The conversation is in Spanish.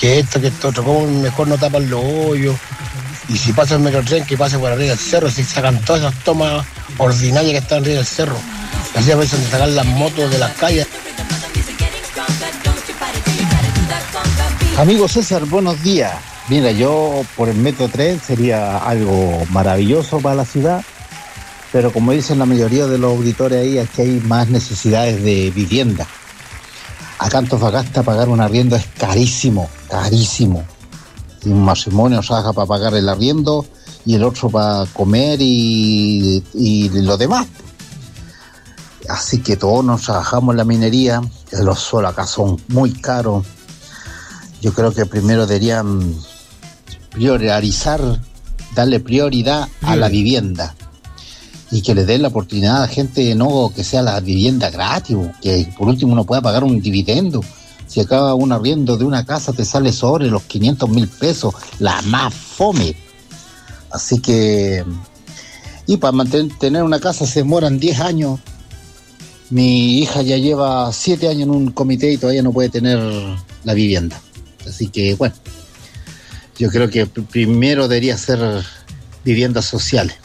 que esto otro, ¿cómo mejor no tapan los hoyos? Y si pasa el metrotren, que pase por arriba del cerro, si sacan todas esas tomas ordinarias que están arriba del cerro. Así a veces de sacar las motos de las calles. Amigo César, buenos días. Mira, yo por el Metro 3 sería algo maravilloso para la ciudad, pero como dicen la mayoría de los auditores ahí, es que hay más necesidades de vivienda. Acá en Antofagasta pagar un arriendo es carísimo, carísimo. Y un matrimonio trabaja para pagar el arriendo y el otro para comer y lo demás. Así que todos nos trabajamos en la minería, los suelos acá son muy caros. Yo creo que primero deberían priorizar, darle prioridad a la vivienda y que le den la oportunidad a la gente, no que sea la vivienda gratis, que por último uno pueda pagar un dividendo. Si acá un arriendo de una casa te sale sobre los 500,000 pesos, la más fome. Así que, y para tener una casa se demoran 10 años. Mi hija ya lleva 7 años en un comité y todavía no puede tener la vivienda. Así que, bueno, yo creo que primero debería ser viviendas sociales.